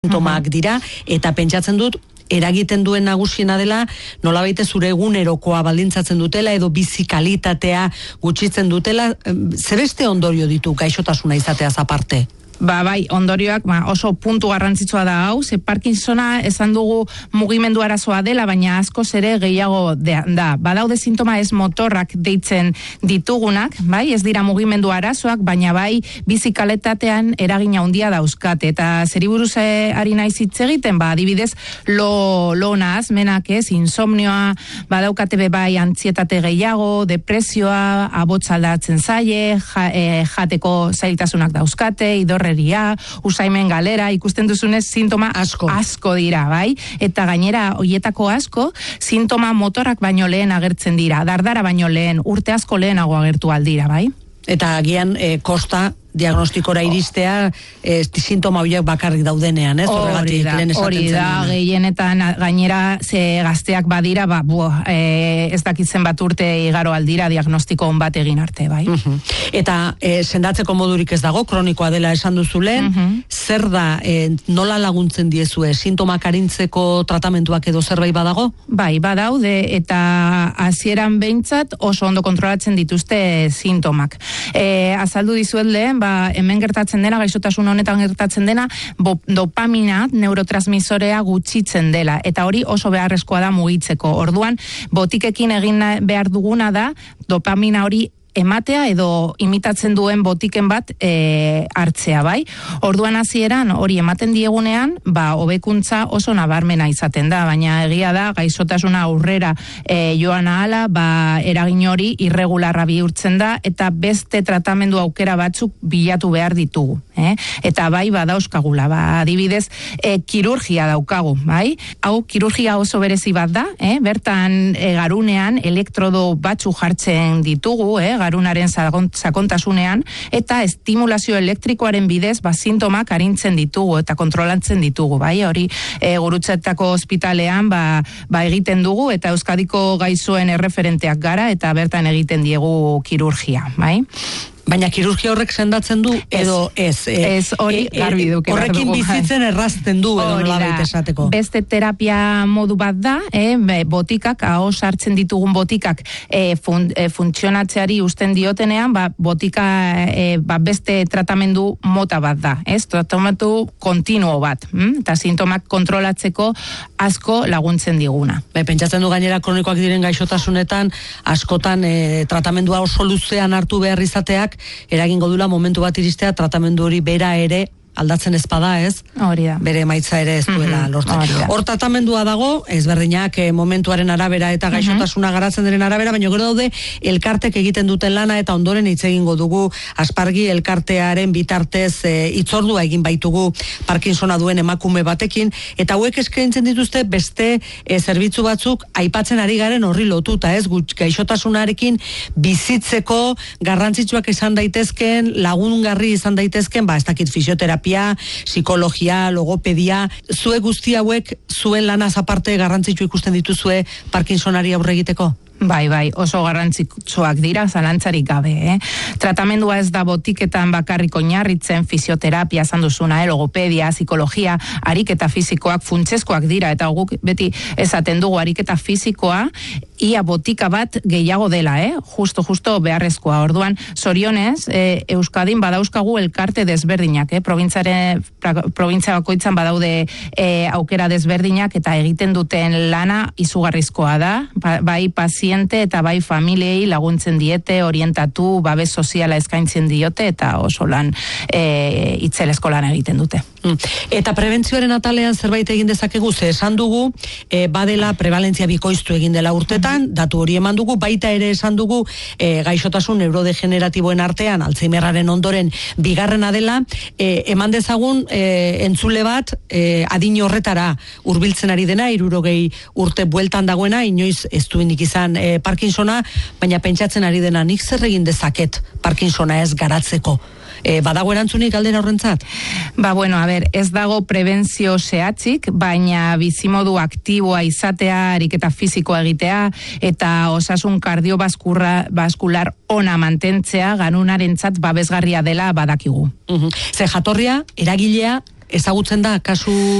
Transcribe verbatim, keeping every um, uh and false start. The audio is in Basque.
sintomak dira, eta pentsatzen dut, eragiten duen nagusiena dela, nolabait zure egunerokoa baldintzatzen dutela, edo bizi kalitatea gutxitzen dutela, zebeste ondorio ditu gaixotasuna izateaz aparte? Ba, bai, ondorioak ba, oso puntu garrantzitsua da hau, ze Parkinsona esan dugu mugimendu arazoa dela, baina askoz ere gehiago da. Badaude sintoma ez motorrak deitzen ditugunak, bai, ez dira mugimendu arazoak, baina bai bizi kalitatean eragina handia dauzkate. Eta zeri buruz ari naiz hitz egiten, ba, adibidez, lo, lo nahazmenak ez, insomnioa, badaukate be bai antzietate gehiago, depresioa, abotsa aldatzen zaie, ja, e, jateko zailtasunak dauzkate, idorre usaimen galera, ikusten duzunez sintoma asko, asko dira, bai? Eta gainera, hoietako asko, sintoma motorrak baino lehen agertzen dira, dardara baino lehen, urte asko lehenago agertu aldira, bai? Eta agian eh, kosta diagnostikora iristea eh, sintoma horiek bakarrik daudenean, ez? Hori da, hori da, gehienetan gainera ze gazteak badira, ba, buo, e, ez dakitzen bat urte igaro aldira diagnostiko on bat egin arte, bai. Uh-huh. Eta e, sendatzeko modurik ez dago, kronikoa dela esan duzulen, uh-huh. zer da, e, nola laguntzen diezue, sintomak arintzeko tratamentuak edo zerbait badago? Bai, badaude, eta hasieran behintzat oso ondo kontrolatzen dituzte sintomak. E, azaldu dizuet lehen, ba, hemen gertatzen dena, gaixotasun honetan gertatzen dena, bo, dopamina, neurotransmisorea gutxitzen dela, eta hori oso beharrezkoa da mugitzeko. Orduan, botikekin egin behar duguna da, dopamina hori ematea edo imitatzen duen botiken bat e, hartzea, bai? Orduan hasieran hori ematen diegunean, ba, hobekuntza oso nabarmena izaten da, baina egia da, gaixotasuna aurrera e, joan ahala, ba, eragin hori irregularra bihurtzen da, eta beste tratamendu aukera batzuk bilatu behar ditugu, eh? Eta bai, badauzkagula, ba, adibidez, e, kirurgia daukagu, bai? Hau, kirurgia oso berezi bat da, eh? Bertan e, garunean elektrodo batzu jartzen ditugu, eh? Garunaren sakontasunean, eta estimulazio elektrikoaren bidez ba, sintomak arintzen ditugu eta kontrolatzen ditugu, bai, hori e, Gurutzetako ospitalean ba, ba egiten dugu, eta Euskadiko gaixoen erreferenteak gara, eta bertan egiten diegu kirurgia, bai. Baina kirurgia horrek sendatzen du, edo ez? Ez, hori garbi duke. Horrekin bizitzen errazten du, edo nolabait esateko. Beste terapia modu bat da, eh, botikak, ahos hartzen ditugun botikak eh, fun, eh, funtzionatzeari usten diotenean, ba, botika eh, ba, beste tratamendu mota bat da, ez? Tratamendu kontinuo bat, hm? Eta sintomak kontrolatzeko asko laguntzen diguna. Be, pentsatzen du gainera kronikoak diren gaixotasunetan, askotan eh, tratamendua oso luzean hartu behar izateak, eragingo dula momentu bat iristea tratamendu hori bera ere aldatzen ezpada, ez? Hori da. Bere emaitza ere ez duela mm-hmm. lortzen. Hor tratamendua dago, ezberdinak eh, momentuaren arabera eta gaixotasuna mm-hmm. garatzen diren arabera, baina gero daude elkartek egiten duten lana, eta ondoren hitz egingo dugu Aspargi elkartearen bitartez eh, itzordua egin baitugu Parkinsona duen emakume batekin, eta hauek eskaintzen dituzte beste eh, zerbitzu batzuk aipatzen ari garen horri lotuta, ez? Gaixotasunarekin bizitzeko garrantzitsuak izan daitezken, lagungarri izan daitezken, ba ez dakit fisioterapia, psikologia, logopedia, zue guzti hauek zuen lanaz aparte garrantzitsu ikusten dituzue Parkinsonari aurre egiteko? Bai, bai, oso garrantzitsuak dira, zalantzarik gabe, eh? Tratamendua ez da botiketan bakarrik oinarritzen, fisioterapia, esan duzuna, eh? Logopedia, psikologia, ariketa fisikoak funtsezkoak dira, eta guk beti esaten dugu ariketa fisikoa, ia botika bat gehiago dela, eh? Justo, justo beharrezkoa. Orduan, zorionez, eh, Euskadin badauzkagu elkarte desberdinak, eh? Provintzia bakoitzan badaude eh, aukera desberdinak, eta egiten duten lana izugarrizkoa da, bai pazientzia eta bai familiei laguntzen diete, orientatu, babes soziala eskaintzen diote, eta oso lan e, itzelezko lan egiten dute. Eta prebentzioaren atalean zerbait egin dezakegu, ze esan dugu, e, badela prevalentzia bikoiztu egin dela urtetan, datu hori eman dugu, baita ere esan dugu e, gaixotasun neurodegeneratiboen artean, Alzheimerraren ondoren bigarrena dela, e, eman dezagun e, entzule bat, e, adin horretara hurbiltzen ari dena, hirurogei urte bueltan dagoena, inoiz ez duenik izan e, Parkinsona, baina pentsatzen ari dena, nik zer egin dezaket Parkinsona ez garatzeko? E, badago erantzunik galdera horrentzat? Ba, bueno, a ber, ez dago prebentzio zehatzik, baina bizimodu aktiboa izatea, ariketa fisikoa egitea, eta osasun kardiobaskular ona mantentzea ganunarentzat babesgarria dela badakigu. Uh-huh. Ze jatorria, eragilea, ezagutzen da kasu